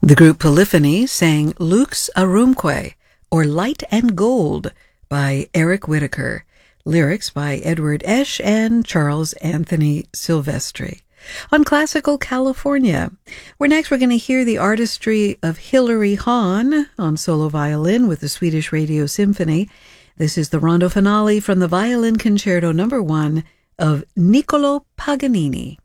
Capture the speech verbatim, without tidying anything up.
The group Polyphony sang Lux Arumque, or Light and Gold, by Eric Whitacre. Lyrics by Edward Esch and Charles Anthony Silvestri. On Classical California, where next we're going to hear the artistry of Hilary Hahn on solo violin with the Swedish Radio Symphony. This is the rondo finale from the Violin Concerto Number One of Niccolo Paganini.